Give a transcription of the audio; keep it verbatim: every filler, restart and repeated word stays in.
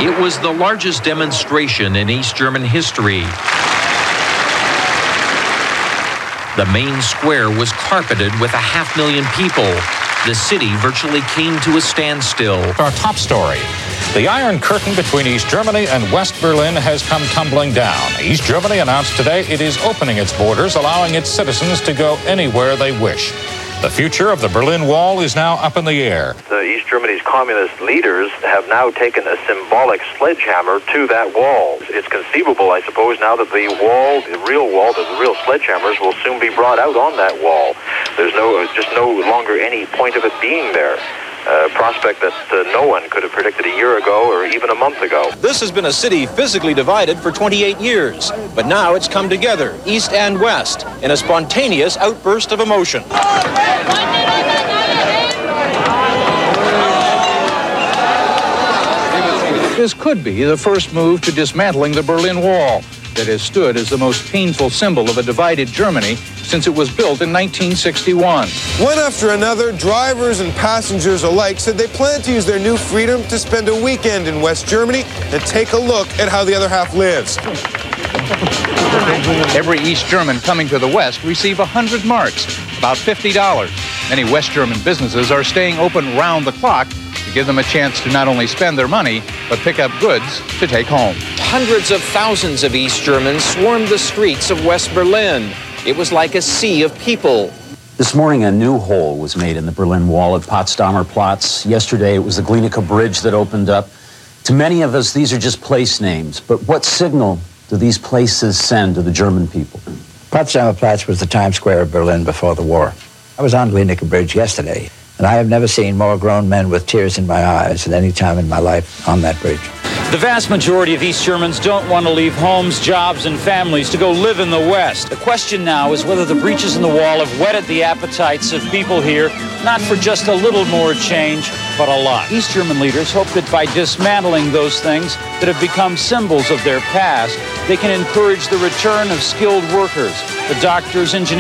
It was the largest demonstration in East German history. The main square was carpeted with a half million people. The city virtually came to a standstill. Our top story. The Iron Curtain between East Germany and West Berlin has come tumbling down. East Germany announced today it is opening its borders, allowing its citizens to go anywhere they wish. The future of the Berlin Wall is now up in the air. The East Germany's communist leaders have now taken a symbolic sledgehammer to that wall. It's conceivable, I suppose, now that the wall, the real wall, the real sledgehammers will soon be brought out on that wall. There's no, just no longer any point of it being there. A prospect that uh, no one could have predicted a year ago or even a month ago. This has been a city physically divided for twenty-eight years, but now it's come together, east and west, in a spontaneous outburst of emotion. This could be the first move to dismantling the Berlin Wall that has stood as the most painful symbol of a divided Germany since it was built in nineteen sixty-one. One after another, drivers and passengers alike said they plan to use their new freedom to spend a weekend in West Germany and take a look at how the other half lives. Every East German coming to the West receive one hundred marks, about fifty dollars. Many West German businesses are staying open round the clock to give them a chance to not only spend their money, but pick up goods to take home. Hundreds of thousands of East Germans swarmed the streets of West Berlin. It was like a sea of people. This morning, a new hole was made in the Berlin Wall at Potsdamer Platz. Yesterday, it was the Glienicke Bridge that opened up. To many of us, these are just place names. But what signal do these places send to the German people? Potsdamer Platz was the Times Square of Berlin before the war. I was on Glienicke Bridge yesterday, and I have never seen more grown men with tears in my eyes at any time in my life on that bridge. The vast majority of East Germans don't want to leave homes, jobs, and families to go live in the West. The question now is whether the breaches in the wall have whetted the appetites of people here, not for just a little more change, but a lot. East German leaders hope that by dismantling those things that have become symbols of their past, they can encourage the return of skilled workers, the doctors, engineers,